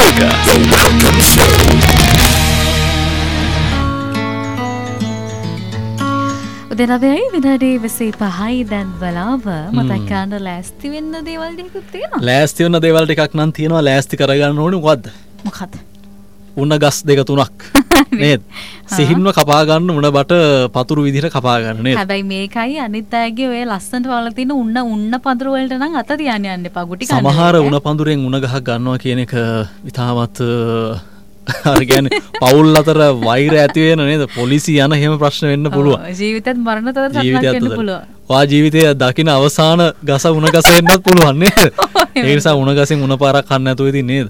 Vega, the Welcome Show. උදේනවයි විනාඩි 25යි දැන් වලාව මතක් කරන්න ලෑස්ති වෙන්න දේවල් ටිකක් තියෙනවා. ලෑස්ති වෙන්න දේවල් ටිකක් නම් තියෙනවා. ලෑස්ති කරගන්න ඕනේ මොකද්ද? මොකද්ද? උණ ගස් දෙක තුනක් නේද? සිහින්ව කපා ගන්න උණ බට පතුරු විදිහට කපා ගන්න නේද? හැබැයි මේකයි අනිත් අයගේ ඔය ලස්සනට වල තියෙන උන්න පඳුර වලට නම් අත තියන්න යන්න එපා. ගුටි කන්න. සමහර උණ පඳුරෙන් උණ ගහක් ගන්නවා කියන එක ඉතාමත් අර කියන්නේ පවුල් අතර වෛර ඇති වෙන නේද? පොලිසිය යන හැම ප්‍රශ්න වෙන්න පුළුවන්. ජීවිතයත් මරණ තර සටනක් වෙන්න පුළුවන්. වා ජීවිතයේ දකින්න අවසාන ගස උණ ගස වෙන්නත් පුළුවන් නේද? ඒ නිසා උණ ගසෙන් උණ පාරක් කන්න නැතුව ඉතින් නේද?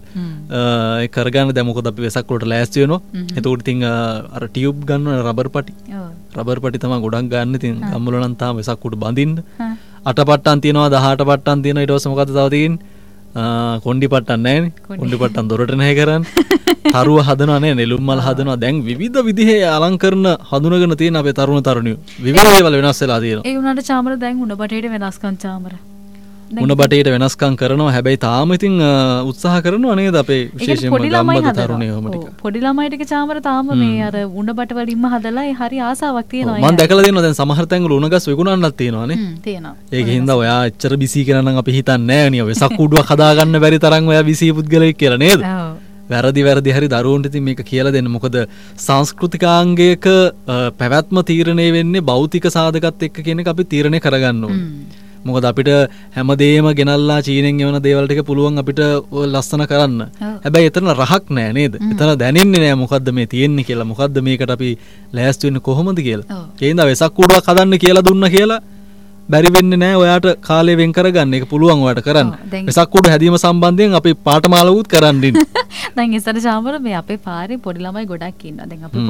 ඒ කරගන්න දැන් මොකද අපි වෙසක් වලට ලෑස්ති වෙනවා. එතකොට ඉතින් අර ටියුබ් ගන්න රබර් පටි. රබර් පටි තමයි ගොඩක් ගන්න. ඉතින් ගම්වල නම් තාම වෙසක් උඩ බඳින්න. අටපට්ටම් තියෙනවා 18 පට්ටම් තියෙනවා. ඊට පස්සේ මොකද තව තියෙන්නේ? කොණ්ඩි පට්ටම් නැහැනේ. කොණ්ඩි පට්ටම් දොරට නැහැ කරන්නේ. තරුව හදනවා නේ, නෙළුම් මල් හදනවා. දැන් විවිධ විදිහේ අලංකරණ හඳුනගෙන තියෙන අපේ තරුණ තරුණියෝ. විවිධ දේවල් වෙනස් වෙලා තියෙනවා. ඒ උනාට චාමර දැන් උණ බටේට වෙනස්කම් චාමර. උණ බටේට වෙනස්කම් කරනවා. හැබැයි තාම ඉතින් උත්සාහ කරනවා නේද අපේ විශේෂයෙන්ම ගම්බද තරුණියෝ ටික. පොඩි ළමයි ටික චාමර තාම මේ අර උණ බට වලින්ම හදලා ඒ හරි ආසාවක් තියෙනවා. මම දැකලා තියෙනවා දැන් සමහර තැන්වල උණ ගස් විකුණන්නත් තියෙනවා නේ. තියෙනවා. ඒකින් හින්දා ඔයා එච්චර බිසි කියලා නම් අපි හිතන්නේ නැහැ නේ. වෙසක් කුඩුවක් හදාගන්න බැරි තරම් ඔයා බිසි පුද්ගලෙක් කියලා නේද? ඔව්. වැරදි හරි දරුවන්ට ඉතින් මේක කියලා දෙන්න. මොකද සංස්කෘතිකාංගයක පැවැත්ම තීරණය වෙන්නේ භෞතික සාධකත් එක්ක කියන එක අපි තීරණය කරගන්න ඕනේ. මොකද අපිට හැමදේම ගෙනල්ලා චීනෙන් එවන දේවල් ටික පුළුවන් අපිට ලස්සන කරන්න. හැබැයි එතන රහක් නෑ නේද? එතන දැනෙන්නේ නෑ මොකද්ද මේ තියෙන්නේ කියලා. මොකද්ද මේකට අපි ලෑස්ති වෙන්නේ කොහොමද කියලා. ඒ හින්දා වෙසක් කූඩුවක් හදන්න කියලා දුන්න කියලා බැරි වෙන්නේ නෑ. ඔයාට කාලය වෙන් කරගන්න. ඒක පුළුවන් ඔයාට කරන්න. වෙසක් කූඩු හැදීම සම්බන්ධයෙන් අපි පාඨමාලාවුත් කරන්න ඉන්නේ. දැන් ඉස්සර චාමර මේ අපේ පාරේ පොඩි ළමයි ගොඩක් ඉන්නවා. දැන් අපි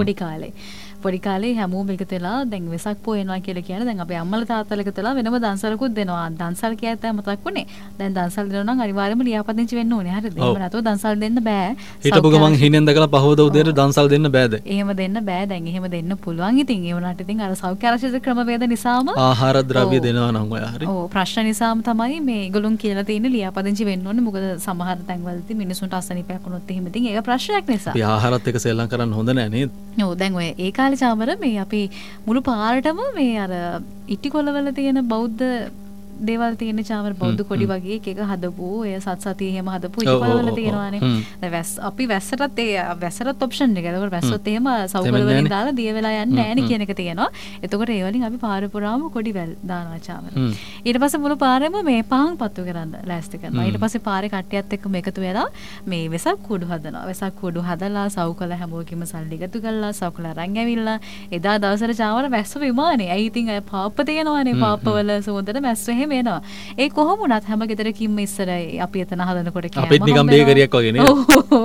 පොඩි කාලේ හැමෝම එකතු වෙලා දැන් වෙසක් පොයනවා කියලා කියන දැන් අපේ අම්මලා තාත්තලා එකතු වෙලා වෙනම දන්සලකුත් දෙනවා. දන්සල් කියත් මතක් වුණේ. දැන් දන්සල් දෙනවා නම් අනිවාර්යයෙන්ම ලියාපදිංචි වෙන්න ඕනේ. හරිද? එහෙම නැතුව දන්සල් දෙන්න බෑ. හිටපු ගමන් හිනෙන් දැකලා පහවද උදේට දන්සල් දෙන්න බෑද? එහෙම දෙන්න බෑ. දැන් එහෙම දෙන්න පුළුවන්. ඉතින් ඒ වුණාට ඉතින් අර සෞඛ්‍ය ආරක්ෂිත ක්‍රමවේද නිසාම ආහාර ද්‍රව්‍ය දෙනවා නම් ඔයා හරි. ඔව් ප්‍රශ්න නිසාම තමයි මේ ඒගොල්ලොන් කියලා තියෙන්නේ ලියාපදිංචි වෙන්න ඕනේ. මොකද සමහර තැන්වලදී මිනිසුන්ට අසනීපයක් වුණොත් එහෙම ඉතින් ඒක ප්‍රශ්නයක් නිසා. අපි ආහාරත් එක්ක සෙල්ලම් කරන්න හොඳ නෑ නේද? ඔව් දැන් ඔය ඒ කාලේ චාමර මේ අපි මුළු පාරටම මේ අර ඉටිකොළවල තියෙන බෞද්ධ දේවල් තියෙන චාමර බෞද්ධ කොඩි වගේ එක හදපු ඔය සත්සතිය එහෙම හදපු ඉටිකොළවල තියෙනවානේ. දැන් අපි වැස්සටත් ඔප්ෂන් එක. ඒකට වැස්සොත් එහෙම සවුකල වලින් දාලා දිය වෙලා යන්නේ නැහැ නේ කියන එක තියෙනවා. එතකොට ඒ වලින් අපි පාර පුරාම කොඩි වැල් දානවා චාමර. ඊට පස්සේ මුළු පාරෙම මේ පහන් පත්තු කරන්න ලෑස්ති කරනවා. ඊට පස්සේ පාරේ කට්ටියත් එක්කම එකතු වෙලා මේ වෙසක් කුඩු හදනවා. වෙසක් කුඩු හදලා සවුකල හැමෝගෙම සල්ලි එකතු කරලා සවුකල අරන් ඇවිල්ලා එදා දවසට චාමර වැස්ස විමානේ. ඇයි ඉතින් අය පාප්ප තියෙනවානේ. පාප්පවල සෝදට මැස්ස එහෙම එනවා. ඒ කොහොම වුණත් හැම ගෙදරකින්ම ඉස්සර අපි එතන හදනකොට කෑම අපිත් නිකන් බේකරියක් වගේ නේද?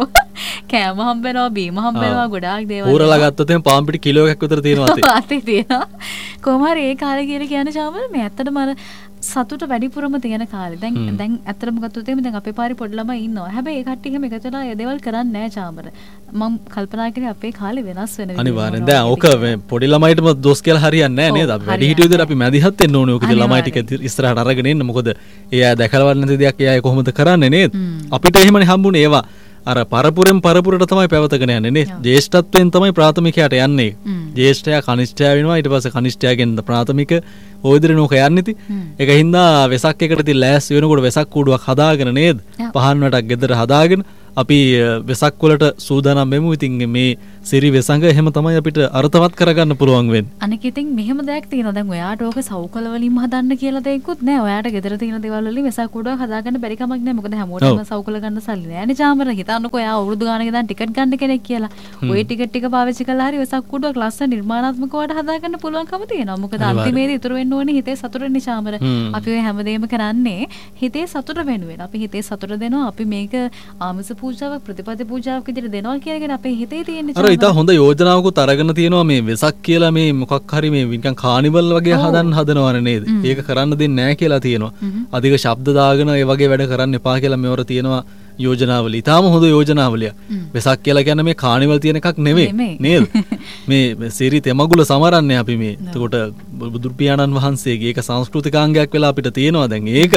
කෑම හම්බෙනවා, බීම හම්බෙනවා, ගොඩාක් දේවල්. ඌරලා ගත්තොත් එහෙනම් පාන් පිටි කිලෝ එකක් විතර තියෙනවා අතේ. අතේ තියෙනවා. කොහොම හරි ඒ කාලේ කියලා කියන චාමර මේ ඇත්තටම අර සතුට වැඩිපුරම තියෙන කාලේ. දැන් ඇත්තටම ගත්තොත් එහෙනම් දැන් අපේ පාරේ පොඩි ළමයි ඉන්නවා. හැබැයි ඒ කට්ටිය එහෙම එකතු වෙලා ඒ දේවල් කරන්නේ නැහැ චාමර. මම කල්පනා කරේ අපේ කාලේ වෙනස් වෙන විදිහ. අනිවාර්යෙන්. දැන් ඕක පොඩි ළමයිටම දොස් කියලා හරියන්නේ නැහැ නේද? අපි වැඩි හිටිය විදිහට අපි මැදිහත් වෙන්න ඕනේ. ඕකේ ළමයි ටික ඉස්සරහට අරගෙන එන්න. මොකද එයා දැකලා නැති දෙයක් එයා කොහොමද කරන්නේ නේද? අපිට එහෙමනේ හම්බුනේ ඒවා. අර පරපුරෙන් පරපුරට තමයි පැවතගෙන යන්නේ නේ. ජේෂ්ඨත්වයෙන් තමයි ප්‍රාථමිකයට යන්නේ. ජේෂ්ඨයා කනිෂ්ඨයා වෙනවා. ඊට පස්සේ කනිෂ්ඨයාගෙන් ප්‍රාථමික ඔය විදිහට නෝක යන්නේ ඉතින්. ඒක හින්දා වෙසක් එකට ඉතින් ලෑස්ති වෙනකොට වෙසක් කූඩුවක් හදාගෙන නේද? පහන් වටක් ගෙදර හදාගෙන අපි වෙසක් වලට සූදානම් වෙමු. ඉතින් මේ සිරි වෙසඟ එහෙම තමයි අපිට අර්ථවත් කරගන්න පුළුවන් වෙන්නේ. අනික ඉතින් මෙහෙම දෙයක් තියෙනවා. දැන් ඔයාට ඕක සවුකල වලින්ම හදන්න කියලා දෙයක්වත් නැහැ. ඔයාට ගෙදර තියෙන දේවල් වලින් වෙසක් කූඩුවක් හදාගන්න බැරි කමක් නැහැ. මොකද හැමෝටම සවුකල ගන්න සල්ලි නැහැ නේ චාමර. හිතන්නකෝ ඔයා අවුරුදු ගානක ඉඳන් ටිකට් ගන්න කෙනෙක් කියලා. ওই ටිකට් ටික පාවිච්චි කළා හරි වෙසක් කූඩුවක් ලස්සන නිර්මාණාත්මකව හදාගන්න පුළුවන්කම තියෙනවා. මොකද අන්තිමේදී ඉතුරු වෙන්න ඕනේ හිතේ සතුටනේ චාමර. අපි ඔය හැමදේම කරන්නේ හිතේ සතුට වෙනුවෙන්. අපි හිතේ සතුට දෙනවා. අපි මේක ආමිස පූජාවක් ප්‍රතිපද පූජාවක් විදිහට දෙනවා කියන අපේ හිතේ තියෙන අර ඉතින් හොඳ යෝජනාවකුත් අරගෙන තියෙනවා මේ වෙසක් කියලා මේ මොකක් හරි මේ නිකන් කානිවල් වගේ හදනවනේ නේද? ඒක කරන්න දෙන්නේ නැහැ කියලා තියෙනවා. අධික ශබ්ද දාගෙන ඒ වගේ වැඩ කරන්න එපා කියලා මේවර තියෙනවා යෝජනාවලිය. ඊටාම හොඳ යෝජනාවලිය. වෙසක් කියලා කියන්නේ මේ කානිවල් තියෙන එකක් නෙවෙයි නේද? මේ සිරි තෙමගුල සමරන්නේ අපි මේ. එතකොට බුදු පියාණන් වහන්සේගේ ඒක සංස්කෘතිකාංගයක් වෙලා අපිට තියෙනවා දැන්. ඒක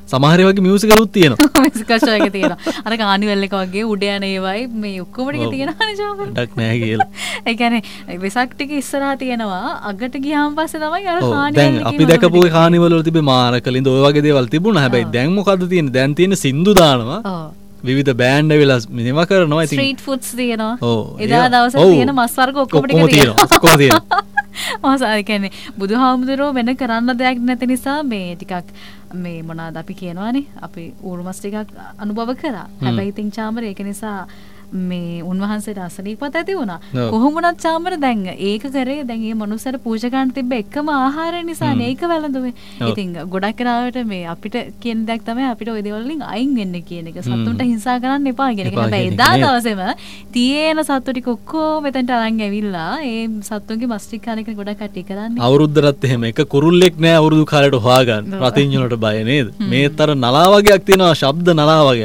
සමහර වගේ මියුසිකලුත් තියෙනවා. මියුසිකල් එක තියෙනවා. අර කානිවල් එක වගේ උඩ යන ඒවයි මේ ඔක්කොම ටික තියෙනවානේ චාමර. ඩක් නැහැ කියලා. ඒ කියන්නේ වෙසක් ටික ඉස්සරහා තියෙනවා. අගට ගියාම පස්සේ තමයි අර කානිවල් දැන් අපි දැකපු කානිවල් වල තිබේ මාරකලින්ද ඔය වගේ දේවල් තිබුණා. හැබැයි දැන් මොකද්ද තියෙන්නේ? දැන් තියෙන්නේ සින්දු දානවා. විවිධ බෑන්ඩ් වෙලා මේවා කරනවා. ඉතින් ස්ට්‍රීට් ෆුඩ්ස් තියෙනවා. එදා දවසේ තියෙන මස් වර්ග ඔක්කොම ටික තියෙනවා. ඔක්කොම තියෙනවා. මාසාර කියන්නේ බුදුහාමුදුරුවෝ වෙන කරන්න දෙයක් නැති නිසා මේ ටිකක් මේ මොනවාද අපි කියනවානේ අපි ඌරුමස් ටිකක් අනුභව කරා. හැබැයි ඉතින් චාමර ඒක නිසා මේ උන්වහන්සේට අසනීපත් ඇති වුණා. කොහොම වුණත් චාමර දැන් ඒක කරේ දැන් මේ මනුස්සර පූජා කරන්න තිබ්බ එකම ආහාරය නිසානේ ඒක වැළඳුවේ. ඉතින් ගොඩක් කරාවට මේ අපිට කියන දෙයක් තමයි අපිට ওই දේවල් වලින් අයින් වෙන්න කියන එක. සතුන්ට හිංසා කරන්න එපා කියන එක. හැබැයි එදා දවසේම තියෙන සතු ටික ඔක්කොම මෙතනට අරන් ඇවිල්ලා ඒ සතුන්ගේ මස් ටික කන එක ගොඩක් කටි කරන්නේ. අවුරුද්දටත් එහෙම එක කුරුල්ලෙක් නෑ අවුරුදු කාලයට හොයාගන්න. රතින් වලට බය නේද? මේතර නලා වගේක් තියෙනවා ශබ්ද නලා වගේ.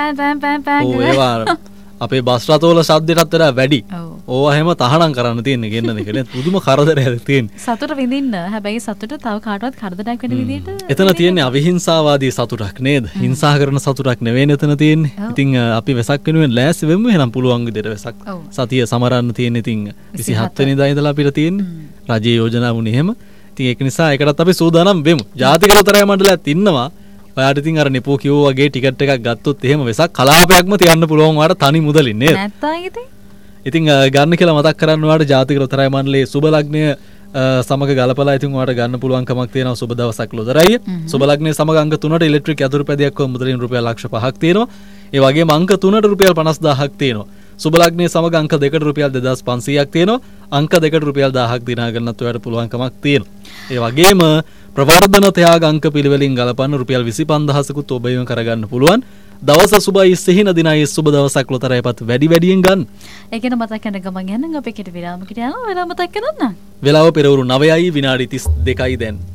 ඔව් ඒවා අපේ බස් රථවල ශබ්දයටත් වඩා වැඩි. ඕවා හැම තහනම් කරන්න තියෙන්නේ ගෙන්න දෙක නේ. පුදුම කරදරයක් තියෙන්නේ. සතුට විඳින්න. හැබැයි සතුට තව කාටවත් කරදරයක් වෙන විදිහට එතන තියෙන්නේ අවිහිංසාවාදී සතුටක් නේද? හිංසා කරන සතුටක් නෙවෙයි එතන තියෙන්නේ. ඉතින් අපි වෙසක් වෙනුවෙන් ලෑස්ති වෙමු එහෙනම් පුළුවන් විදිහට වෙසක් සතිය සමරන්න තියෙන්නේ. ඉතින් 27 වෙනිදා ඉඳලා අපිට තියෙන්නේ. රජයේ යෝජනා වුණේ එහෙම. ඉතින් ඒක නිසා ඒකටත් අපි සූදානම් වෙමු. ජාතික ලොතරැයි මණ්ඩලයත් ඉන්නවා. ඔයාට ඉතින් අර නිපෝ කිව්වා වගේ ටිකට් එකක් ගත්තොත් එහෙම වෙසක් කලාපයක්ම තියන්න පුළුවන් ඔයාට තනි මුදලින් නේද? නැත්තම් ඉතින් ගන්න කියලා මතක් කරන්න ඔයාට ජාතික ලොතරැයි මණ්ඩලයේ සුබ ලග්නය සමග ගලපලා ඉතින් ඔයාට ගන්න පුළුවන් කමක් තියෙනවා සුබ දවසක් ලොතරැයි. සුබ ලග්නයේ සමග අංක 3ට ඉලෙක්ට්‍රික් යතුරු පැදියක් වුව මුදලින් රුපියල් ලක්ෂ 5ක් තියෙනවා. ඒ වගේම අංක 3ට රුපියල් 50000ක් තියෙනවා. සුබ ලග්නයේ සමග අංක 2ට රුපියල් 2500ක් තියෙනවා. අංක 2ට රුපියල් 1000ක් දිනා ගන්නත් ඔයාට පුළුවන් කමක් තියෙනවා. ඒ වගේම ප්‍රවර්ධන ත්‍යාග අංක පිළිවෙලින් ගලපන්න රුපියල් 25000කුත් ඔබ කරගන්න පුළුවන්. දවස සුබයි සිහින දිනයි සුබ දවසක් ලොතරැයිපත් වැඩි වැඩියෙන් ගන්න. ඒකන මතක් කරන ගමන් යන්න අපි කෙට විරාමකට යනවා. වෙලාව මතක් කරන්න. වෙලාව පෙරවරු 9යි විනාඩි 32යි දැන්.